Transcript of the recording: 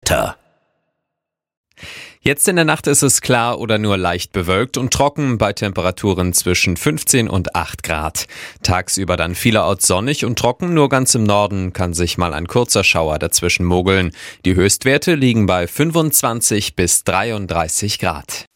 Wetter. Jetzt in der Nacht ist es klar oder nur leicht bewölkt und trocken bei Temperaturen zwischen 15 und 8 Grad. Tagsüber dann vielerorts sonnig und trocken, nur ganz im Norden kann sich mal ein kurzer Schauer dazwischen mogeln. Die Höchstwerte liegen bei 25 bis 33 Grad.